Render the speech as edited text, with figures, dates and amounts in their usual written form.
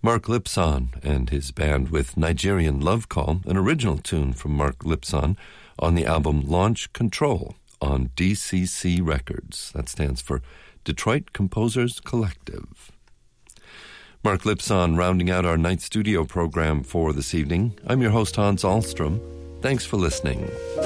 Mark Lipson and his band with Nigerian Love Call, an original tune from Mark Lipson on the album Launch Control on DCC Records. That stands for Detroit Composers Collective. Mark Lipson rounding out our night studio program for this evening. I'm your host, Hans Ahlstrom. Thanks for listening.